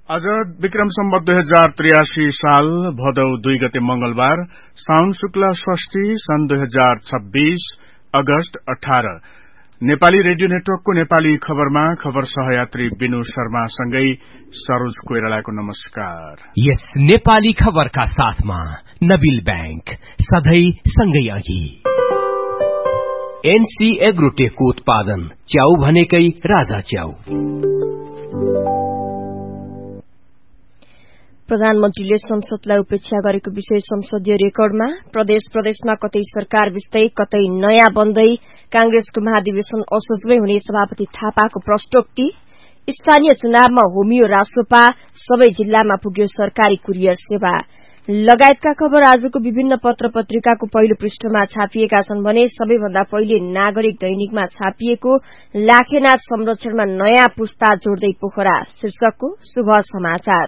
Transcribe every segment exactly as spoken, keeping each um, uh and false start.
आज विक्रम सम्वत दुई हजार त्रियासी साल भदौ दुई गते मंगलबार साउन शुक्ला षष्ठी सन् दुई हजार छब्बीस अगस्त अठारह नेपाली रेडियो नेटवर्कको नेपाली खबरमा खबर सहयात्री विनु शर्मा सँगै सरोज कोइरालाको नमस्कार। यस नेपाली खबरका साथमा नबिल बैंक सधैं सँगै अघि। एनसी एग्रोटेकको उत्पादन च्याउ भनेकै राजा च्याउ। प्रधानमन्त्रीले संसदलाई उपेक्षा गरेको विषय संसदीय रेकर्डमा। प्रदेश प्रदेशमा कतै सरकार विस्तै कतै नयाँ बन्दै कांग्रेसको महाधिवेशन असोजमै हुने सभापति थापाको प्रष्टोक्ति। स्थानीय चुनावमा होमियो रासोपा सबै जिल्लामा पुग्यो सरकारी कुरियर सेवा लगायतका खबर आजको विभिन्न पत्र पत्रिकाको पहिलो पृष्ठमा छापिएका छन् भने सबैभन्दा पहिले नागरिक दैनिकमा छापिएको लाखेनाथ संरक्षणमा नयाँ पुस्ता जोड्दै पोखरा शीर्षकको शुभ समाचार।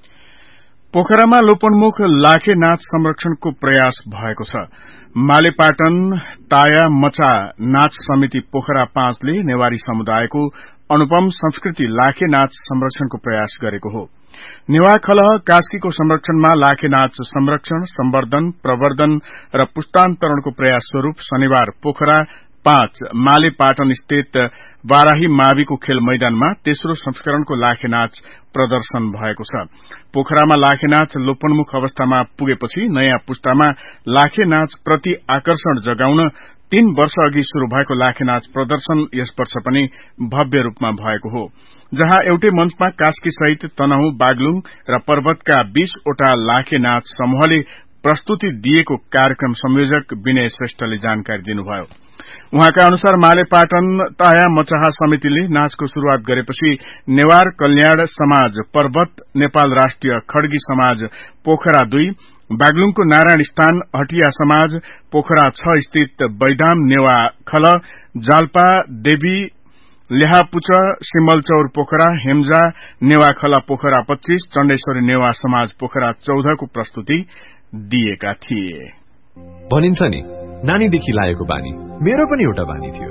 पोखरामा लोपन्मुख लाखेनाथ संरक्षणको प्रयास भएको छ। मालेपाटन ताया मचा नाच समिति पोखरा पाँचले नेवारी समुदायको अनुपम संस्कृति लाखेनाच संरक्षणको प्रयास गरेको हो। नेवाखलह कास्कीको संरक्षणमा लाखेनाच संरक्षण, सम्वर्धन, प्रवर्धन र पुस्तान्तरणको प्रयास स्वरूप शनिबार पोखरा पाँच मालेपाटन स्थित बाराही माविको खेल मैदानमा तेस्रो संस्करणको लाखेनाच प्रदर्शन भएको छ। पोखरामा लाखेनाच लोपन्मुख अवस्थामा पुगेपछि नयाँ पुस्तामा लाखेनाच प्रति आकर्षण जगाउन तीन वर्ष अघि शुरू भएको लाखेनाच प्रदर्शन यस वर्ष पनि भव्य रूपमा भएको हो, जहाँ एउटै मंचमा कास्की सहित तनहुँ, बागलुङ र पर्वतका बीसवटा लाखेनाच समूहले प्रस्तुति दिएको कार्यक्रम संयोजक विनय श्रेष्ठले जानकारी दिनुभयो। उहाँका अनुसार मालेपाटन ताया मचाहा समितिले नाचको शुरूआत गरेपछि नेवार कल्याण समाज पर्वत, नेपाल राष्ट्रिय खड्गी समाज पोखरा दुई, बागलुङको नारायण स्थान हटिया समाज पोखरा छ स्थित बैदाम नेवा खल, जाल्पा देवी लेहापुच सिमलचौर पोखरा, हेम्जा नेवा खला पोखरा पच्चीस, चण्डेश्वरी नेवा समाज पोखरा चौधको प्रस्तुति दिएका थिए। भनिन्छ नि नानीदेखि लागेको बानी मेरो पनि एउटा बानी थियो,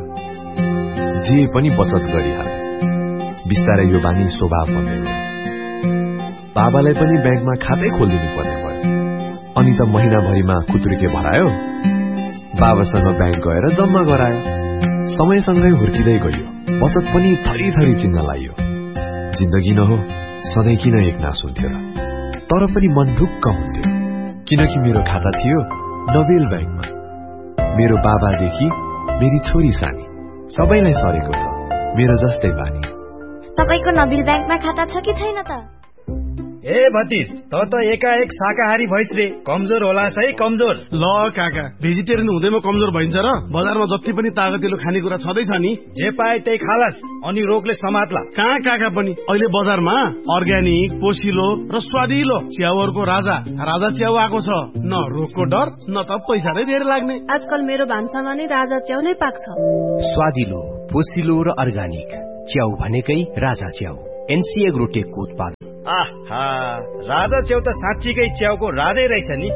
जे पनि बचत गरिहाले। बिस्तारै यो बानी स्वभाव बन्दै गयो। बाबालाई पनि ब्याङ्कमा खातै खोलिदिनु पर्ने भयो। अनि त महिनाभरिमा खुत्रुके भरायो, बाबासँग ब्याङ्क गएर जम्मा गरायो। समयसँगै हुर्किँदै गयो, बचत पनि थरी थरी चिन्न लागियो। जिन्दगी न हो सधैँ किन एक नास हुन्थ्यो र, तर पनि मन ढुक्क हुन्थ्यो किनकि मेरो खाता थियो नबेल ब्याङ्कमा। मेरो बाबादेखि मेरी छोरी सानी सबैलाई सरेको छ मेरो जस्तै बानी। तपाईको नबिल ब्याङ्कमा खाता छ कि छैन त? ए भतिज, त त एकाएक शाकाहारी भइस रे, कमजोर होला है कमजोर। ल काका, भेजिटेरियन हुँदैमा कमजोर भइन्छ र? बजारमा जति पनि तागतिलो खानेकुरा छँदैछ नि, जे पाए त्यही खालास अनि रोगले समात्ला। कहाँ काका पनि अहिले बजारमा अर्ग्यानिक, पोसिलो र स्वादिलो च्याउहरूको राजा राजा च्याउ आएको छ। न रोगको डर न त पैसा नै धेरै लाग्ने। आजकल मेरो भान्सामा नै राजा च्याउ नै पाक्छ। स्वादिलो, पोसिलो र अर्ग्यानिक च्याउ भनेकै राजा च्याउ। एनसी एग्रोटेकको उत्पादन। आहा, राजा च्याउ त साँच्चीकै च्याउको राजै रहेछ नि।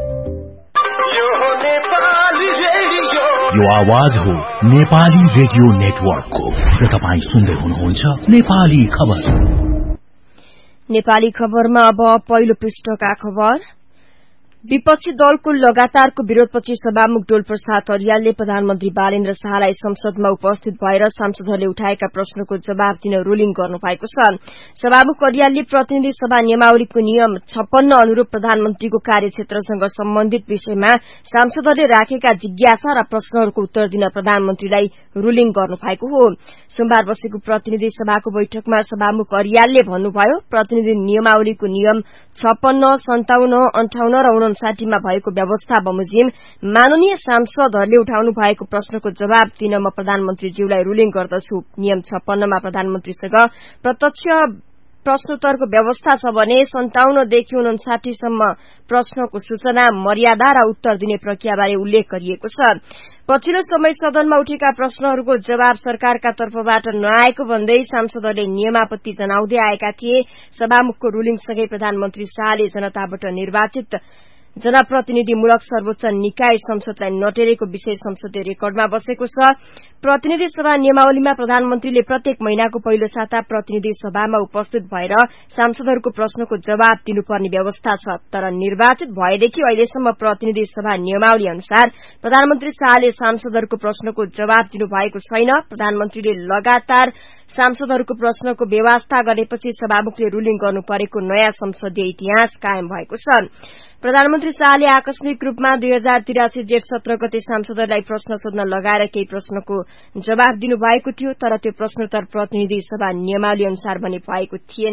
यो आवाज हो नेपाली रेडियो नेटवर्कको र तपाईँ सुन्दै हुनुहुन्छ नेपाली खबर। नेपाली खबरमा अब पहिलो पृष्ठका खबर। विपक्षी दलको लगातारको विरोधपछि सभामुख डोल प्रसाद अर्यालले प्रधानमन्त्री बालेन्द्र शाहलाई संसदमा उपस्थित भएर सांसदहरूले उठाएका प्रश्नको जवाब दिन रुलिङ गर्नुभएको छ। सभामुख अर्यालले प्रतिनिधि सभा नियमावलीको नियम छप्पन्न अनुरूप प्रधानमन्त्रीको कार्यक्षेत्रसँग सम्बन्धित विषयमा सांसदहरूले राखेका जिज्ञासा र प्रश्नहरूको उत्तर दिन प्रधानमन्त्रीलाई रुलिङ गर्नुभएको हो। सोमबार बसेको प्रतिनिधि सभाको बैठकमा सभामुख अर्यालले भन्नुभयो, प्रतिनिधि नियमावलीको नियम छप्पन्न, सन्ताउन्न, अन्ठाउन्न र उनसाठीमा भएको व्यवस्था बमोजिम माननीय सांसदहरूले उठाउनु भएको प्रश्नको जवाब दिन म प्रधानमन्त्रीज्यूलाई रुलिङ गर्दछु। नियम छप्पन्नमा प्रधानमन्त्रीसँग प्रत्यक्ष प्रश्नोत्तरको व्यवस्था छ भने सन्ताउन्नदेखि उनसाठीसम्म प्रश्नको सूचना, मर्यादा र उत्तर दिने प्रक्रियाबारे उल्लेख गरिएको छ। पछिल्लो समय सदनमा उठेका प्रश्नहरूको जवाब सरकारका तर्फबाट नआएको भन्दै सांसदहरूले नियमापत्ति जनाउँदै आएका थिए। सभामुखको रुलिङसँगै प्रधानमन्त्री शाहले जनताबाट निर्वाचित जनप्रतिनिधिमूलक सर्वोच्च निकाय संसदलाई नटेरेको विषय संसदीय रेकर्डमा बसेको छ। प्रतिनिधि सभा नियमावलीमा प्रधानमन्त्रीले प्रत्येक महिनाको पहिलो साता प्रतिनिधि सभामा उपस्थित भएर सांसदहरूको प्रश्नको जवाब दिनुपर्ने व्यवस्था छ। तर निर्वाचित भएदेखि अहिलेसम्म प्रतिनिधि सभा नियमावली अनुसार प्रधानमन्त्री शाहले सांसदहरूको प्रश्नको जवाब दिनुभएको छैन। प्रधानमन्त्रीले लगातार सांसदहरूको प्रश्नको व्यवस्था गरेपछि सभामुखले रूलिङ गर्नु परेको नयाँ संसदीय इतिहास कायम भएको छ। प्रधानमन्त्री शाहले आकस्मिक रूपमा दुई हजार तिरासी जेठ सत्र गते सांसदहरूलाई प्रश्न सोध्न लगाएर केही प्रश्नको जवाब दिनुभएको थियो। तर त्यो प्रश्नोत्तर प्रतिनिधि सभा नियमावली अनुसार भने भएको थिएन।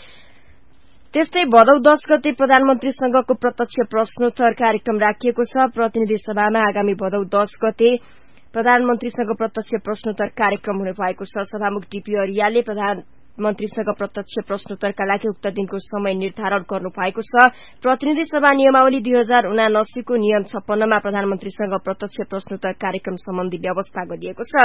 त्यस्तै भदौ दश गते प्रधानमन्त्रीसँगको प्रत्यक्ष प्रश्नोत्तर कार्यक्रम राखिएको छ। प्रतिनिधि सभामा आगामी भदौ दश गते प्रधानमन्त्रीसँग प्रत्यक्ष प्रश्नोत्तर कार्यक्रम हुने भएको छ। सभामुख डीपी अरियालले प्रधानमन्त्रीसँग प्रत्यक्ष प्रश्नोत्तरका लागि उक्त दिनको समय निर्धारण गर्नु भएको छ। प्रतिनिधि सभा नियमावली दुई हजार उनासीको नियम छप्पन्नमा प्रधानमन्त्रीसँग प्रत्यक्ष प्रश्नोत्तर कार्यक्रम सम्बन्धी व्यवस्था गरिएको छ।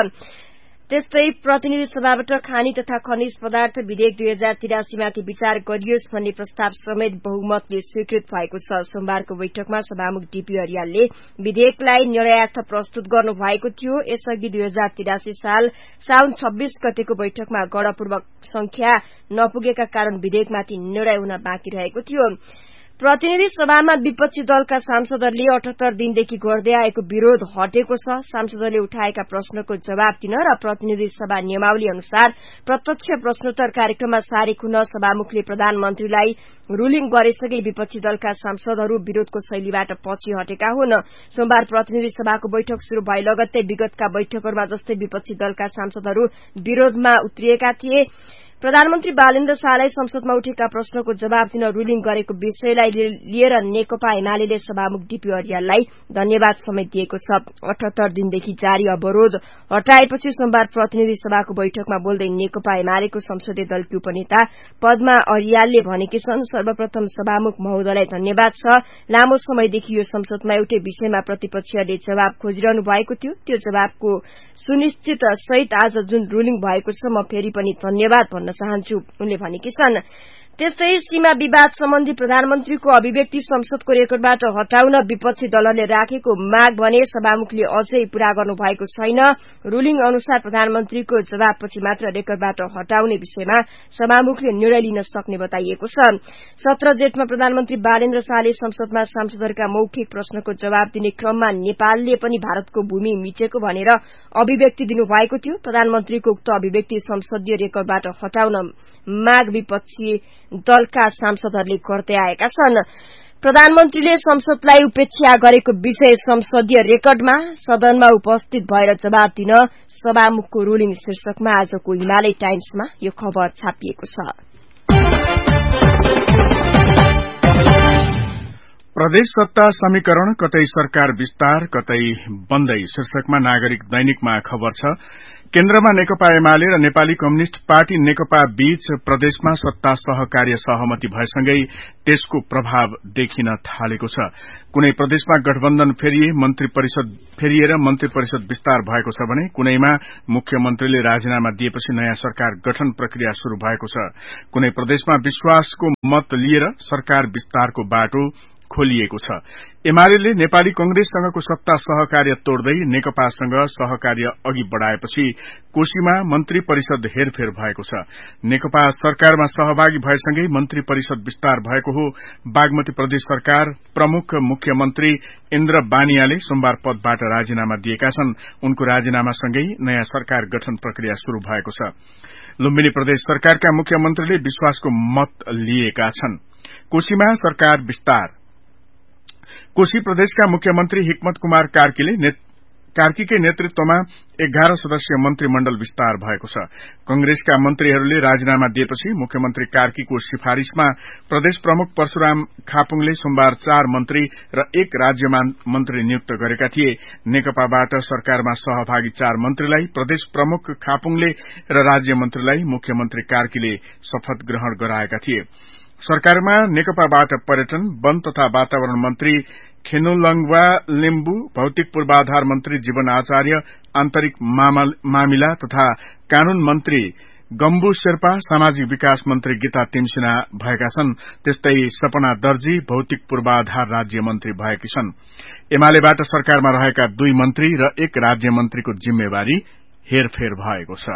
त्यस्तै प्रतिनिधि सभाबाट खानी तथा खनिज पदार्थ विधेयक दुई हजार तिरासीमाथि विचार गरियोस् भन्ने प्रस्ताव समेत बहुमतले स्वीकृत भएको छ। सोमबारको बैठकमा सभामुख डीपी अरियालले विधेयकलाई निर्णयार्थ प्रस्तुत गर्नु भएको थियो। यसअघि दुई हजार तिरासी साल साउन छब्बीस गतेको बैठकमा गणपूर्वक संख्या नपुगेका कारण विधेयकमाथि निर्णय हुन बाँकी रहेको थियो। प्रतिनिधि सभामा विपक्षी दलका सांसदहरूले अठहत्तर दिनदेखि गर्दै आएको विरोध हटेको छ। सांसदले उठाएका प्रश्नको जवाब दिन र प्रतिनिधि सभा नियमावली अनुसार प्रत्यक्ष प्रश्नोत्तर कार्यक्रममा सारेक हुन सभामुखले प्रधानमन्त्रीलाई रूलिङ गरेसँगै विपक्षी दलका सांसदहरू विरोधको शैलीबाट पछि हटेका हुन्। सोमबार प्रतिनिधि सभाको बैठक शुरू भए लगत्तै विगतका बैठकहरूमा जस्तै विपक्षी दलका सांसदहरू विरोधमा उत्रिएका थिए। प्रधानमन्त्री बालेन्द्र शाहलाई संसदमा उठेका प्रश्नको जवाब दिन रूलिङ गरेको विषयलाई लिएर नेकपा एमाले सभामुख डीपी अरियाललाई धन्यवाद समेत दिएको छ। अठहत्तर दिनदेखि जारी अवरोध हटाएपछि सोमबार प्रतिनिधि सभाको बैठकमा बोल्दै नेकपा एमालेको संसदीय दलकी उपनेता पद्मा अरियालले भनेकी छन्, सर्वप्रथम सभामुख महोदयलाई धन्यवाद छ। लामो समयदेखि यो संसदमा एउटै विषयमा प्रतिपक्षीहरूले जवाब खोजिरहनु भएको थियो। त्यो जवाबको सुनिश्चित सहित आज जुन रूलिङ भएको छ, म फेरि पनि धन्यवाद भन्न चाहन्छु, उनले भनेकी छन्। त्यस्तै सीमा विवाद सम्बन्धी प्रधानमन्त्रीको अभिव्यक्ति संसदको रेकर्डबाट हटाउन विपक्षी दलहरूले राखेको माग भने सभामुखले अझै पूरा गर्नु भएको छैन। रूलिङ अनुसार प्रधानमन्त्रीको जवाबपछि मात्र रेकर्डबाट हटाउने विषयमा सभामुखले निर्णय लिन सक्ने बताइएको छ। सत्र जेठमा प्रधानमन्त्री बालेन्द्र शाहले संसदमा सांसदहरूका मौखिक प्रश्नको जवाब दिने क्रममा नेपालले पनि भारतको भूमि मिचेको भनेर अभिव्यक्ति दिनुभएको थियो। प्रधानमन्त्रीको उक्त अभिव्यक्ति संसदीय रेकर्डबाट हटाउन माग विपक्षी दलका सांसदहरूले गर्दै आएका छन्। प्रधानमन्त्रीले संसदलाई उपेक्षा गरेको विषय संसदीय रेकर्डमा सदनमा उपस्थित भएर जवाब दिन सभामुखको रूलिङ शीर्षकमा आजको हिमालय टाइम्समा यो खबर छापिएको छ। प्रदेश सत्ता समीकरण कतै सरकार विस्तार कतै बन्दै शीर्षकमा नागरिक दैनिकमा खबर छ। केन्द्रमा नेकपा एमाले र नेपाली कम्युनिष्ट पार्टी नेकपा बीच प्रदेशमा सत्ता सहकार्य सहमति भएसँगै त्यसको प्रभाव देखिन थालेको छ। कुनै प्रदेशमा गठबन्धन फेरिए मन्त्री परिषद फेरिएर मन्त्री परिषद विस्तार भएको छ भने कुनैमा मुख्यमन्त्रीले राजीनामा दिएपछि नयाँ सरकार गठन प्रक्रिया शुरू भएको छ। कुनै प्रदेशमा विश्वासको मत लिएर सरकार विस्तारको बाटो खोलिएको छ। एमाले नेपाली कंग्रेससँगको सत्ता सहकार्य तोड्दै नेकपासँग सहकार्य अघि बढ़ाएपछि कोशीमा मन्त्री परिषद हेरफेर भएको छ। नेकपा सरकारमा सहभागी भएसँगै मन्त्री परिषद विस्तार भएको हो। बागमती प्रदेश सरकार प्रमुख मुख्यमन्त्री इन्द्र बानियाले सोमबार पदबाट राजीनामा दिएका छन्। उनको राजीनामासँगै नयाँ सरकार गठन प्रक्रिया शुरू भएको छ। लुम्बिनी प्रदेश सरकारका मुख्यमन्त्रीले विश्वासको मत लिएका छन्। कोशीमा सरकार विस्तार। कोशी प्रदेशका मुख्यमन्त्री हिक्मत कुमार कार्कीले कार्कीकै नेतृत्वमा एघार सदस्यीय मन्त्रीमण्डल विस्तार भएको छ। कंग्रेसका मन्त्रीहरूले राजीनामा दिएपछि मुख्यमन्त्री कार्कीको सिफारिशमा प्रदेश प्रमुख परशुराम खापुङले सोमबार चार मन्त्री र एक राज्य मन्त्री नियुक्त गरेका थिए। नेकपाबाट सरकारमा सहभागी चार मन्त्रीलाई प्रदेश प्रमुख खापुङले र राज्य मन्त्रीलाई मुख्यमन्त्री कार्कीले शपथ ग्रहण गराएका थिए। सरकारमा नेकपाबाट पर्यटन वन तथा वातावरण मन्त्री खेनुलंगवा लिम्बु, भौतिक पूर्वाधार मन्त्री जीवन आचार्य, आन्तरिक मामिला तथा कानून मन्त्री गम्बु शेर्पा सामाजिक विकास मन्त्री गीता तिमसिना भएका छन्। त्यस्तै सपना दर्जी भौतिक पूर्वाधार राज्य मन्त्री भएकी छन्। एमालेबाट सरकारमा रहेका दुई मन्त्री र एक राज्य मन्त्रीको जिम्मेवारी हेरफेर भएको छ।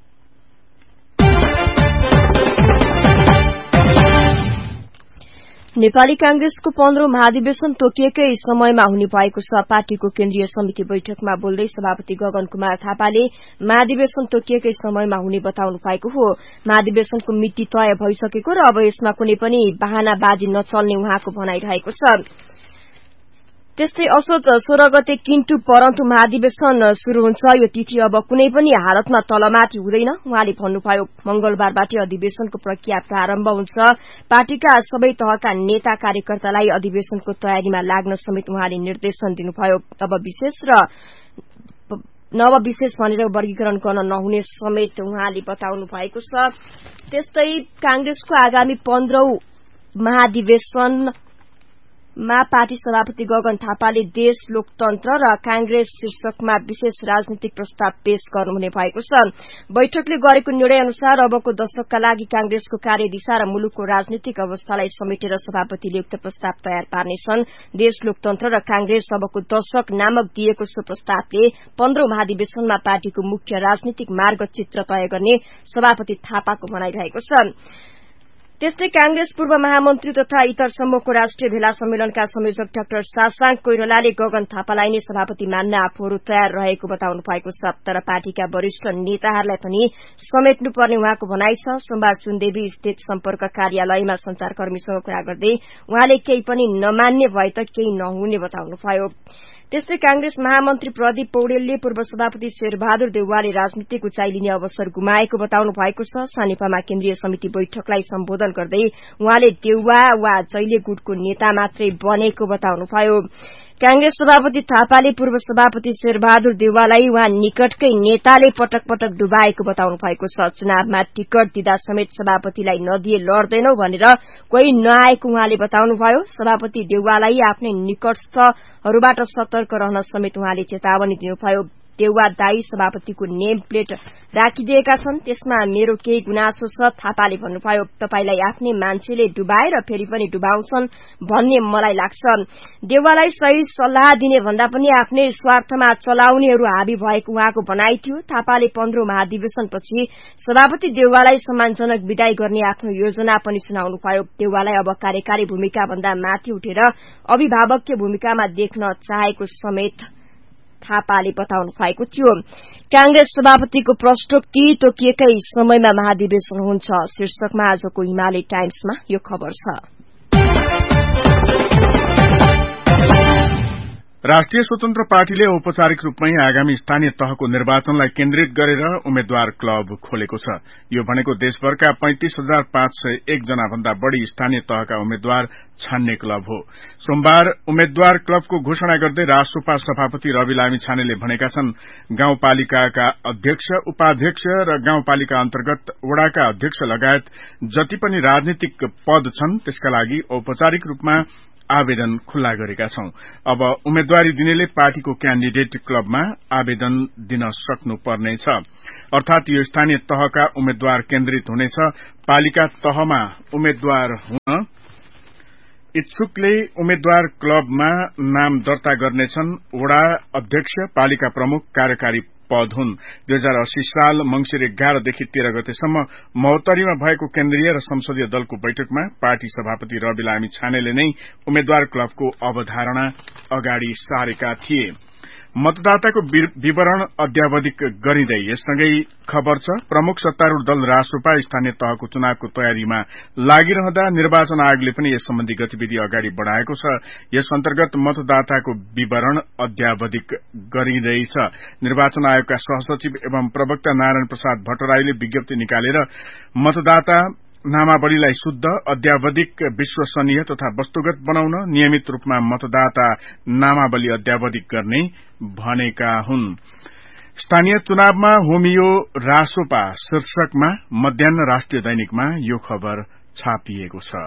नेपाली कांग्रेसको पन्ध्रौं महाधिवेशन तोकिएकै समयमा हुने भएको छ। पार्टीको केन्द्रीय समिति बैठकमा बोल्दै सभापति गगन कुमार थापाले महाधिवेशन तोकिएकै समयमा हुने बताउनु भएको हो। महाधिवेशनको मिति तय भइसकेको र अब यसमा कुनै पनि बहानाबाजी नचल्ने उहाँको भनाइरहेको छ। त्यस्तै असोज सोह्र गते किन्टु परन्तु महाधिवेशन शुरू हुन्छ। यो तिथि अब कुनै पनि हालतमा तलमाथि हुँदैन उहाँले भन्नुभयो। मंगलबारबाट अधिवेशनको प्रक्रिया प्रारम्भ हुन्छ। पार्टीका सबै तहका नेता कार्यकर्तालाई अधिवेशनको तयारीमा लाग्न समेत उहाँले निर्देशन दिनुभयो। अब विशेष र नवविशेष भनेर वर्गीकरण गर्न नहुने समेत उहाँले बताउनु भएको छ। त्यस्तै कांग्रेसको आगामी पन्ध्रौं महाधिवेशन मा पार्टी सभापति गगन थापाले देश लोकतन्त्र र कांग्रेस शीर्षकमा विशेष राजनीतिक प्रस्ताव पेश गर्नुहुने भएको छ। बैठकले गरेको निर्णय अनुसार अबको दशकका लागि कांग्रेसको कार्यदिशा र मुलुकको राजनीतिक अवस्थालाई समेटेर सभापतिले उक्त प्रस्ताव तयार पार्नेछन्। देश लोकतन्त्र र कांग्रेस अबको दशक नामक दिएको सो प्रस्तावले पन्ध्रौं महाधिवेशनमा पार्टीको मुख्य राजनीतिक मार्गचित्र तय गर्ने सभापति थापाको भनाइरहेको छ। त्यस्तै कांग्रेस पूर्व महामन्त्री तथा इतर समूहको राष्ट्रिय भेला सम्मेलनका संयोजक डाक्टर शाशांक कोइरालाले गगन थापालाई नै सभापति मान्न आफूहरू तयार रहेको बताउनु भएको छ। तर पार्टीका वरिष्ठ नेताहरूलाई पनि समेट्नुपर्ने उहाँको भनाइ छ। सोमबार सुनदेवी स्थित सम्पर्क कार्यालयमा संचारकर्मीसँग कुरा गर्दै उहाँले केही पनि नमान्ने भए त केही नहुने बताउनुभयो। त्यस्तै कांग्रेस महामन्त्री प्रदीप पौडेलले पूर्व सभापति शेरबहादुर देउवाले राजनीतिक उचाइ लिने अवसर गुमाएको बताउनु भएको छ। सानेपामा केन्द्रीय समिति बैठकलाई सम्बोधन गर्दै उहाँले देउवा वा जैले गुटको नेता मात्रै बनेको बताउनुभयो। कांग्रेस सभापति थापाले पूर्व सभापति शेरबहादुर देउवालाई उहाँ निकटकै नेताले पटक पटक डुबाएको बताउनु भएको छ। चुनावमा टिकट दिँदा समेत सभापतिलाई नदिए लड्दैनौ भनेर कोही नआएको उहाँले बताउनुभयो। सभापति देउवालाई आफ्नै निकटस्थहरूबाट सतर्क रहन समेत उहाँले चेतावनी दिनुभयो। देउवा दाई सभापतिको नेम प्लेट राखिदिएका छन्, त्यसमा मेरो केही गुनासो छ थापाले भन्नुभयो। तपाईलाई आफ्नै मान्छेले डुबाएर फेरि पनि डुबाउँछन् भन्ने मलाई लाग्छ। देउवालाई सही सल्लाह दिने भन्दा पनि आफ्नै स्वार्थमा चलाउनेहरू हाबी भएको उहाँको भनाइ थियो। थापाले पन्ध्रौं महाधिवेशनपछि सभापति देउवालाई सम्मानजनक विदाई गर्ने आफ्नो योजना पनि सुनाउनुभयो। देउवालाई अब कार्यकारी भूमिका भन्दा माथि उठेर अभिभावकीय भूमिकामा देख्न चाहेको समेत थापाले बताउनु भएको थियो। कांग्रेस सभापतिको प्रश्नोक्ति तोकिएकै समयमा महाधिवेशन हुन्छ शीर्षकमा आजको हिमालय टाइम्समा यो खबर छ। राष्ट्रिय स्वतन्त्र पार्टीले औपचारिक रूपमै आगामी स्थानीय तहको निर्वाचनलाई केन्द्रित गरेर उम्मेद्वार क्लब खोलेको छ। यो भनेको देशभरका पैंतिस हजार पाँच सय एक जना भन्दा बढ़ी स्थानीय तहका उम्मेद्वार छान्ने क्लब हो। सोमबार उम्मेद्वार क्लबको घोषणा गर्दै रासोपा सभापति रवि लामिछानेले भनेका छन्, गाउँपालिकाका अध्यक्ष, उपाध्यक्ष र गाउँपालिका अन्तर्गत वडाका अध्यक्ष लगायत जति पनि राजनीतिक पद छन् त्यसका लागि औपचारिक रूपमा आवेदन खुल्ला गरेका छौं। अब उम्मेद्वारी दिनेले पार्टीको क्याण्डिडेट क्लबमा आवेदन दिन सक्नुपर्नेछ। अर्थात यो स्थानीय तहका उम्मेद्वार केन्द्रित हुनेछ। पालिका तहमा उम्मेद्वार हुन इच्छुकले उम्मेद्वार क्लबमा नाम दर्ता गर्नेछन्। वडा अध्यक्ष, पालिका प्रमुख, कार्यकारी पद हुन्। दुई हजार अस्सी साल मंगिर एघारदेखि तेह्र गतेसम्म महोत्तरीमा भएको केन्द्रीय र संसदीय दलको बैठकमा पार्टी सभापति रवि लामिछानेले नै उम्मेद्वार क्लबको अवधारणा अगाडि सारेका थिए। मतदाताको विवरण अद्यावधिक गरिँदै यससँगै खबर छ, प्रमुख सत्तारूढ़ दल रासोपा स्थानीय तहको चुनावको तयारीमा लागिरहँदा निर्वाचन आयोगले पनि यस सम्बन्धी गतिविधि अगाडि बढ़ाएको छ। यस अन्तर्गत मतदाताको विवरण अद्यावधिक गरिँदैछ। निर्वाचन आयोगका सहसचिव एवं प्रवक्ता नारायण प्रसाद भट्टराईले विज्ञप्ति निकालेर मतदाता नामावलीलाई शुद्ध, अद्यावधिक, विश्वसनीय तथा वस्तुगत बनाउन नियमित रूपमा मतदाता नामावली अद्यावधिक गर्ने भनेका हुन्। स्थानीय चुनावमा होमियो रासोपा शीर्षकमा मध्याह्न राष्ट्रिय दैनिकमा यो खबर छापिएको छ।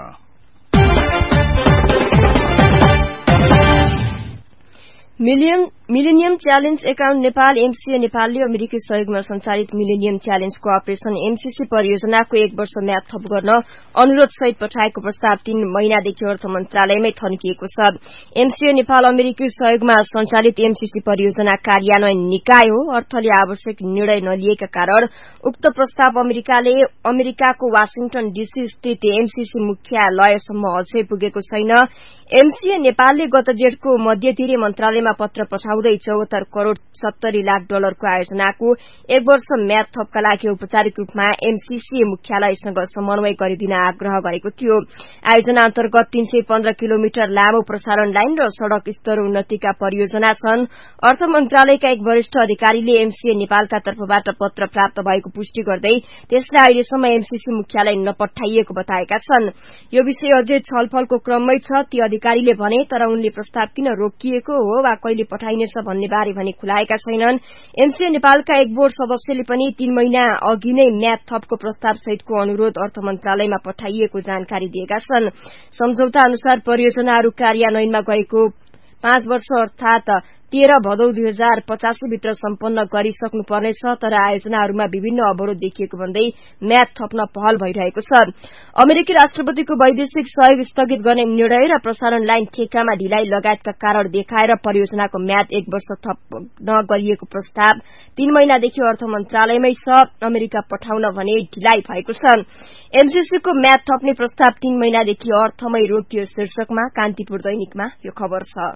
Millennium challenge account Nepal MCA नेपालले अमेरिकी सहयोगमा सञ्चालित मिलेनियम च्यालेन्जको अपरेशन एमसीसी परियोजनाको एक वर्ष म्याद थप गर्न अनुरोध सहित पठाएको प्रस्ताव तीन महिनादेखि अर्थ मन्त्रालयमै थन्किएको छ। एमसीए नेपाल अमेरिकी सहयोगमा सञ्चालित एमसीसी परियोजना कार्यान्वयन निकाय हो। अर्थले आवश्यक निर्णय नलिएका कारण उक्त प्रस्ताव अमेरिकाले अमेरिकाको वाशिङटन डीसी स्थित एमसीसी मुख्यालयसम्म अझै पुगेको छैन। एमसीए नेपालले गत जेठको मध्यतिर मन्त्रालयमा पत्र पठाउँदै चौहत्तर करोड़ सत्तरी लाख डलरको आयोजनाको एक वर्ष म्याद थपका लागि औपचारिक रूपमा एमसीसी मुख्यालयसँग समन्वय गरिदिन आग्रह गरेको थियो। आयोजना अन्तर्गत तीन सय पन्ध्र किलोमिटर लामो प्रसारण लाइन र सड़क स्तर उन्नतिका परियोजना छन्। अर्थ मन्त्रालयका एक वरिष्ठ अधिकारीले एमसीए नेपालका तर्फबाट पत्र प्राप्त भएको पुष्टि गर्दै त्यसलाई अहिलेसम्म एमसीसी मुख्यालय नपठाइएको बताएका छन्। यो विषय अझै छलफलको क्रममै छ। ती अधिकारीले भने तर उनले प्रस्ताव किन रोकिएको हो वा कहिले पठाइनेछ भन्ने बारे भने खुलाएका छैनन्। एमसीए नेपालका एक बोर्ड सदस्यले पनि तीन महिना अघि नै म्याद थपको प्रस्ताव सहितको अनुरोध अर्थ मन्त्रालयमा पठाइएको जानकारी दिएका छन्। सम्झौता अनुसार परियोजनाहरू कार्यान्वयनमा गएको पाँच वर्ष अर्थात तेह्र भदौ दुई हजार पचासी भित्र सम्पन्न गरिसक्नुपर्नेछ। तर आयोजनाहरूमा विभिन्न अवरोध देखिएको भन्दै म्याद थप्न पहल भइरहेको छ। अमेरिकी राष्ट्रपतिको वैदेशिक सहयोग स्थगित गर्ने निर्णय र प्रसारण लाइन ठेक्कामा ढिलाइ लगायतका कारण देखाएर परियोजनाको म्याद एक वर्ष थप नगरिएको प्रस्ताव तीन महिनादेखि अर्थ मन्त्रालयमै छ। अमेरिका पठाउन भने ढिलाइ भएको छ। एमसीसीको म्याद थप्ने प्रस्ताव तीन महिनादेखि अर्थमै रोकियो शीर्षकमा कान्तिपुर दैनिकमा यो खबर छ।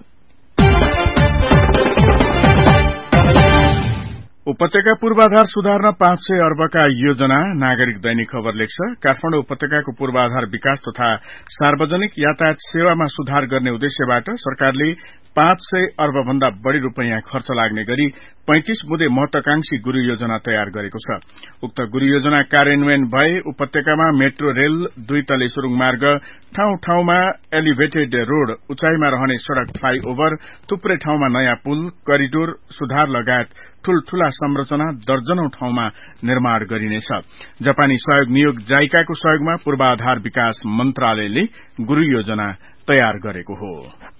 उपत्यका पूर्वाधार सुधार्न पाँच सय अर्बका योजना नागरिक दैनिक खबर लेख्छ। काठमाडौँ उपत्यकाको पूर्वाधार विकास तथा सार्वजनिक यातायात सेवामा सुधार गर्ने उद्देश्यबाट सरकारले पाँच सय अर्ब भन्दा बढ़ी रूपियाँ खर्च लाग्ने गरी पैंतिस बुँदे महत्वाकांक्षी गुरू योजना तयार गरेको छ। उक्त गुरू योजना कार्यान्वयन भए उपत्यकामा मेट्रो रेल, दुई तले सुरुङ मार्ग, ठाउँ ठाउँमा एलिभेटेड रोड, उचाइमा रहने सड़क फ्लाईओभर, थुप्रै ठाउँमा नयाँ पुल, करिडोर सुधार लगायत ठूलठूला संरचना दर्जनौं ठाउँमा निर्माण गरिनेछ। जापानी सहयोग नियोग जाइकाको सहयोगमा पूर्वाधार विकास मन्त्रालयले गुरू योजना तयार गरेको हो।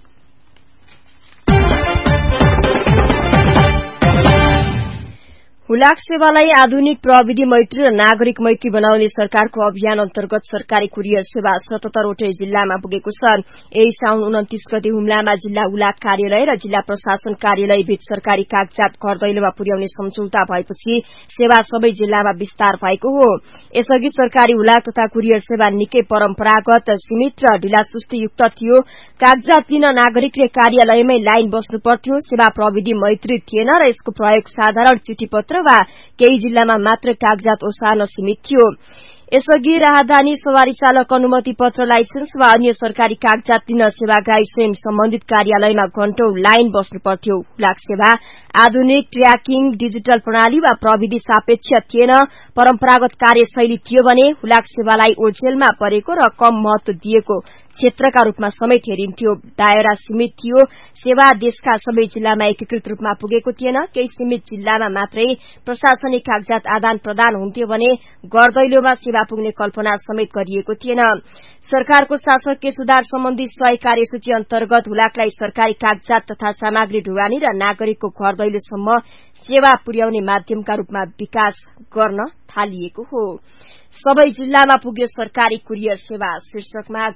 हुलाक सेवालाई आधुनिक प्रविधि मैत्री र नागरिक मैत्री बनाउने सरकारको अभियान अन्तर्गत सरकारी कुरियर सेवा सतहत्तरवटै जिल्लामा पुगेको छ। यही साउन उन्तीस गते हुम्लामा जिल्ला हुलाक कार्यालय र जिल्ला प्रशासन कार्यालय बीच सरकारी कागजात घर दैलोमा पुर्याउने सम्झौता भएपछि सेवा सबै जिल्लामा विस्तार भएको हो। यसअघि सरकारी हुलाक तथा कुरियर सेवा निकै परम्परागत, सीमित र ढिलासुस्तीयुक्त थियो। कागजात लिन नागरिकले कार्यालयमै लाइन बस्नु पर्थ्यो। सेवा प्रविधि मैत्री थिएन र यसको प्रयोग साधारण चिठीपत्र वा केही जिल्लामा मात्र कागजात ओसार्न सीमित थियो। यसअघि राहदानी, सवारी चालक अनुमति पत्र, लाइसेन्स वा अन्य सरकारी कागजात लिन सेवाग्राही स्वयं सम्बन्धित कार्यालयमा घण्टौं लाइन बस्नु पर्थ्यो। हुलाक सेवा आधुनिक ट्र्याकिङ, डिजिटल प्रणाली वा प्रविधि सापेक्ष थिएन। परम्परागत कार्यशैली थियो भने हुलाक सेवालाई ओझेलमा परेको र कम महत्व दिएको क्षेत्रका रूपमा समेत हेरिन्थ्यो। दायरा सीमित थियो। सेवा देशका सबै जिल्लामा एकीकृत रूपमा पुगेको थिएन। केही सीमित जिल्लामा मात्रै प्रशासनिक कागजात आदान प्रदान हुन्थ्यो भने गर्दैलोमा सेवा पुग्ने कल्पना समेत गरिएको थिएन। सरकारको शासकीय सुधार सम्बन्धी सय कार्यसूची अन्तर्गत हुलाकलाई सरकारी कागजात तथा सामग्री ढुवानी र नागरिकको घर दैलोसम्म सेवा पुर्याउने माध्यमका रूपमा विकास गर्न थालिएको हो। सबै जिल्लामा पुग्यो सरकारी कुरियर सेवा शीर्षकमा